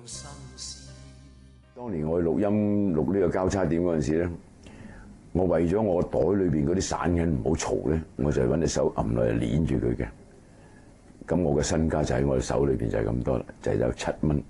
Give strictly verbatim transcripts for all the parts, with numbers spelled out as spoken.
當年我去錄音錄呢個交叉點嗰陣時咧，我為咗我袋裏邊嗰啲散銀唔好嘈咧，我就揾隻手揞落嚟捏住佢嘅。咁我嘅身家就喺我嘅手裏邊就係咁多啦，就係有七蚊。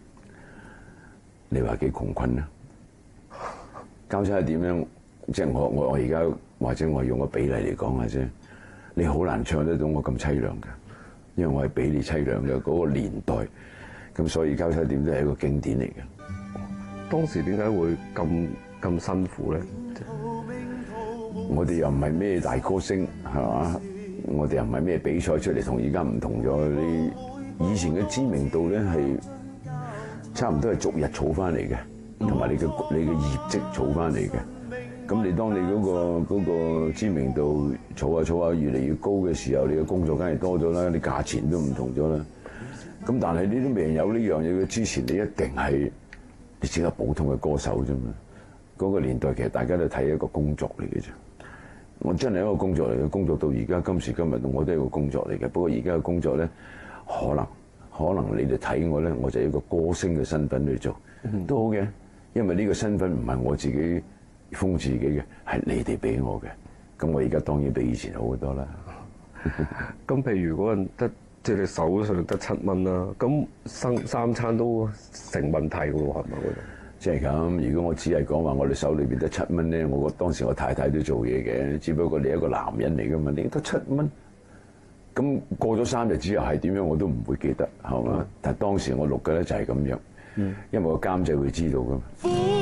你話幾窮困啊？交叉點樣？即係我我我而家或者我用個比例嚟講下啫，你好難唱得到我咁凄涼嘅，因為我係比你凄涼嘅嗰個年代。咁所以交叉點都係一個經典嚟嘅。 當時點解會咁咁辛苦咧？ 我哋又唔係咩大歌星，係嘛？我哋又唔係咩比賽出嚟，同而家唔同咗。你以前嘅知名度咧係差唔多係逐日儲翻嚟嘅，同埋你嘅你嘅業績儲翻嚟嘅。咁你當你嗰個嗰個知名度儲下儲下越嚟越高嘅時候，你嘅工作梗係多咗啦，你價錢都唔同咗啦。咁但係你都未有呢樣嘢嘅之前，你一定係你只係普通嘅歌手啫嘛。嗰個年代其實大家都睇一個工作嚟嘅啫。我真係一個工作嚟嘅，工作到而家今時今日我都係一個工作嚟嘅。不過而家嘅工作咧，可能可能你哋睇我咧，我就係一個歌星嘅身份去做，都好嘅。因為呢個身份唔係我自己封自己嘅，係你哋俾我嘅。咁我而家當然比以前好好多啦。 咁譬如嗰陣得即係你手上得七蚊啦，咁生三餐都成問題嘅喎，係咪嗰度？ 即係咁，如果我只係講話我哋手裏邊得七蚊咧，我當時我太太都做嘢嘅，只不過你係一個男人嚟噶嘛，你得七蚊，咁過咗三日之後係點樣我都唔會記得，係嘛？嗯、但係當時我錄嘅咧就係咁樣，嗯、因為個監製會知道噶嘛。